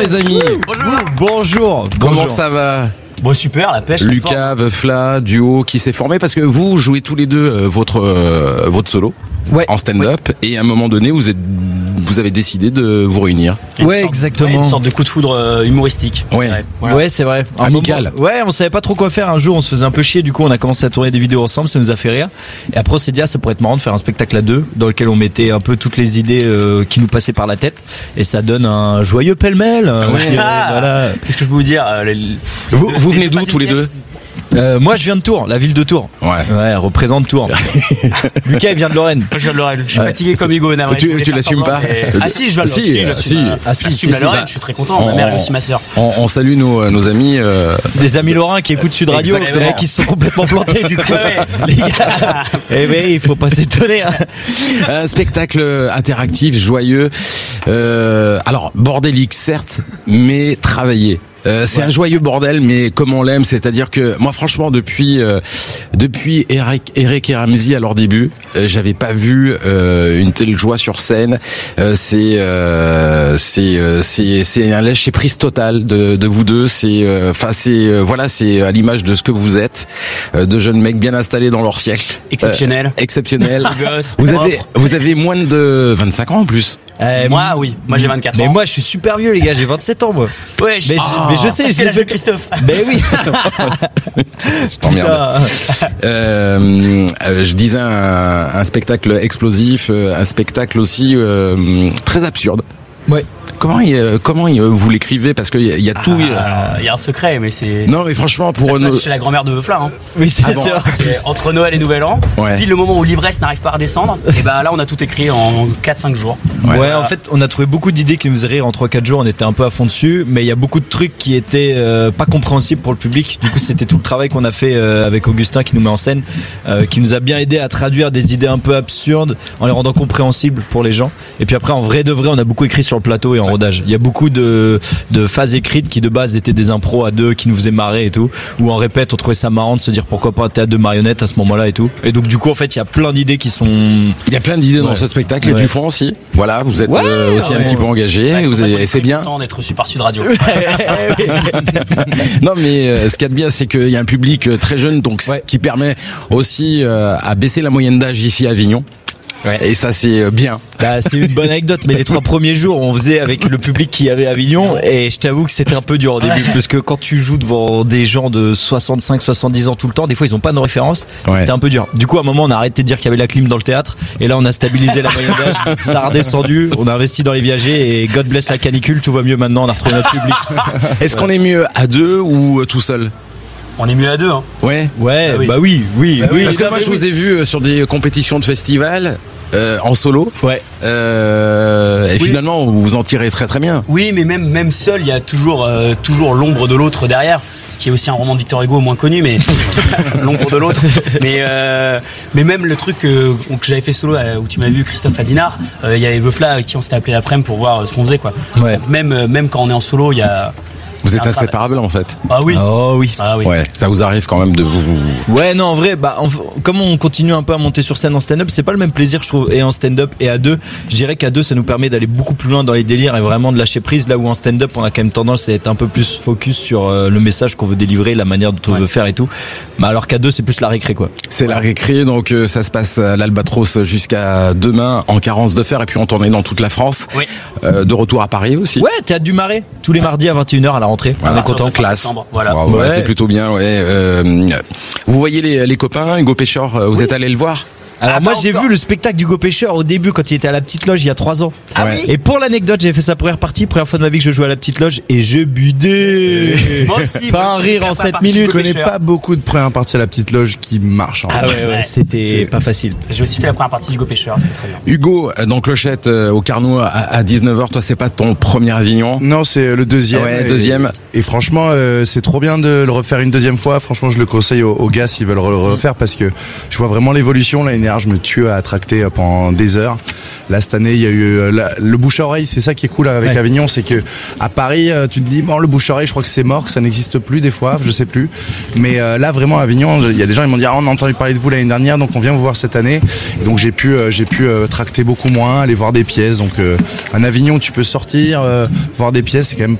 les amis. Bonjour. Comment ça va? Bon, super, la pêche. Lucas, Veufla, duo qui s'est formé parce que vous jouez tous les deux votre solo en stand-up et à un moment donné vous avez décidé de vous réunir. Ouais, exactement. Une sorte de coup de foudre humoristique. Ouais, c'est vrai. Amical. On savait pas trop quoi faire. Un jour, on se faisait un peu chier. Du coup, on a commencé à tourner des vidéos ensemble. Ça nous a fait rire. Et après, on s'est dit, ça pourrait être marrant de faire un spectacle à deux dans lequel on mettait un peu toutes les idées qui nous passaient par la tête. Et ça donne un joyeux pêle-mêle. Voilà. Qu'est-ce que je peux vous dire Vous venez d'où tous les deux? Moi je viens de Tours, la ville de Tours. Ouais, représente Tours. Lucas il vient de Lorraine. Moi je viens de Lorraine. Je suis fatigué comme Hugo. Tu l'assumes pas? Ah si, je viens de Lorraine. J'assume la Lorraine. Je suis très content. Ma mère et aussi ma sœur. On salue nos amis. Des amis lorrains qui écoutent Sud Radio, qui se sont complètement plantés du coup. Les gars. Eh ben il faut pas s'étonner. Un spectacle interactif, joyeux. Alors bordélique certes, mais travaillé. C'est un joyeux bordel, mais comme on l'aime, c'est-à-dire que moi, franchement, depuis Eric et Ramsey à leur début, j'avais pas vu une telle joie sur scène. C'est un lâcher prise total de vous deux. C'est à l'image de ce que vous êtes, de jeunes mecs bien installés dans leur siècle. Exceptionnel. Vous avez moins de 25 ans en plus. Moi j'ai 24 ans. Mais moi je suis super vieux les gars, j'ai 27 ans moi. Ouais, mais je sais, j'ai l'âge de Christophe. Mais oui. Je t'emmerde. Je disais un spectacle explosif, un spectacle aussi très absurde. Ouais. Comment vous l'écrivez? Parce qu'il y a tout. Il y a un secret, mais c'est. Non, mais franchement, pour nous. Chez la grand-mère de Veufla. Hein. Oui, c'est ça. Entre Noël et Nouvel An. Puis le moment où l'ivresse n'arrive pas à redescendre. Et bah là, on a tout écrit en 4-5 jours. Ouais, en fait, on a trouvé beaucoup d'idées qui nous faisaient rire en 3-4 jours. On était un peu à fond dessus, mais il y a beaucoup de trucs qui étaient pas compréhensibles pour le public. Du coup, c'était tout le travail qu'on a fait avec Augustin qui nous met en scène, qui nous a bien aidé à traduire des idées un peu absurdes en les rendant compréhensibles pour les gens. Et puis après, en vrai de vrai, on a beaucoup écrit sur le plateau et en rodage. Il y a beaucoup de phases écrites qui de base étaient des impros à deux qui nous faisaient marrer et tout, ou en répète on trouvait ça marrant de se dire pourquoi pas un théâtre de marionnettes à ce moment-là et tout. Et donc du coup en fait il y a plein d'idées qui sont. Il y a plein d'idées dans ce spectacle et du fond aussi. Voilà, vous êtes aussi un petit peu engagé et c'est bien. Content d'être reçu par Sud Radio. Non mais ce qu'il y a de bien c'est qu'il y a un public très jeune donc qui permet aussi à baisser la moyenne d'âge ici à Avignon. Ouais. Et ça c'est bien. C'est une bonne anecdote, mais les 3 premiers jours on faisait avec le public qui y avait à Avignon et je t'avoue que c'était un peu dur au début parce que quand tu joues devant des gens de 65-70 ans tout le temps, des fois ils ont pas de référence, c'était un peu dur. Du coup à un moment on a arrêté de dire qu'il y avait la clim dans le théâtre et là on a stabilisé la moyenne d'âge, ça a redescendu, on a investi dans les viagers et God bless la canicule, tout va mieux maintenant, on a retrouvé notre public. Est-ce qu'on est mieux à deux ou tout seul? On est mieux à deux, hein. Ouais. Bah oui. Parce que moi, je vous ai vu sur des compétitions de festival, en solo. Ouais. Et finalement, vous vous en tirez très très bien. Oui, mais même seul, il y a toujours l'ombre de l'autre derrière, qui est aussi un roman de Victor Hugo moins connu, mais l'ombre de l'autre. Mais même le truc que j'avais fait solo, où tu m'avais vu Christophe à Dinard, il y avait Veufla qui on s'était appelé l'après-midi pour voir ce qu'on faisait, quoi. Ouais. Donc, même quand on est en solo, il y a. Vous êtes inséparables en fait. Ah oui. Oh oui. Ouais, ça vous arrive quand même de vous. Ouais, non, en vrai, comme on continue un peu à monter sur scène en stand-up, c'est pas le même plaisir, je trouve, et en stand-up et à deux. Je dirais qu'à deux, ça nous permet d'aller beaucoup plus loin dans les délires et vraiment de lâcher prise. Là où en stand-up, on a quand même tendance à être un peu plus focus sur le message qu'on veut délivrer, la manière dont on veut faire et tout. Mais alors qu'à deux, c'est plus la récré, quoi. C'est la récré, donc ça se passe à l'Albatros jusqu'à demain en carence de fer et puis on tourne dans toute la France. Oui. De retour à Paris aussi. Ouais, Théâtre du Marais, tous les mardis à 21h à la rentrée. Voilà. On est content. Classe. Voilà. Ouais, c'est plutôt bien. Ouais. Vous voyez les copains, Hugo Pécheur, vous êtes allé le voir? Alors moi j'ai vu le spectacle d'Hugo Pécheur au début quand il était à la Petite Loge il y a 3 ans. Ah oui. Et pour l'anecdote, j'avais fait sa première fois de ma vie que je jouais à la Petite Loge et je budais. Moi aussi. Pas un rire en 7 minutes. Je connais pas beaucoup de premières parties à la Petite Loge qui marchent. C'était pas facile. J'ai aussi fait la première partie d'Hugo Pécheur, c'était très bien. Hugo, dans Clochette au Carnot à 19h, toi c'est pas ton premier Avignon? Non, c'est le deuxième. Ouais, deuxième. Et franchement, c'est trop bien de le refaire une deuxième fois. Franchement, je le conseille aux gars s'ils veulent le refaire parce que je vois vraiment l'évolution. L'année dernière, je me tue à tracter pendant des heures. Là, cette année, il y a eu le bouche à oreille. C'est ça qui est cool avec Avignon, c'est que à Paris, tu te dis bon, le bouche à oreille, je crois que c'est mort, que ça n'existe plus des fois, je sais plus. Mais là, vraiment, à Avignon, il y a des gens qui m'ont dit on a entendu parler de vous l'année dernière, donc on vient vous voir cette année. Et donc j'ai pu tracter beaucoup moins, aller voir des pièces. Donc un Avignon, tu peux sortir, voir des pièces, c'est quand même